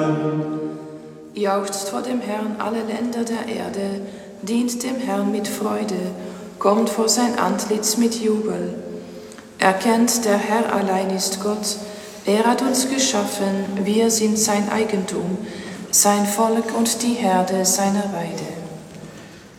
Jauchzt vor dem Herrn alle Länder der Erde, dient dem Herrn mit Freude, kommt vor sein Antlitz mit Jubel. Erkennt, der Herr allein ist Gott, er hat uns geschaffen, wir sind sein Eigentum, sein Volk und die Herde seiner Weide.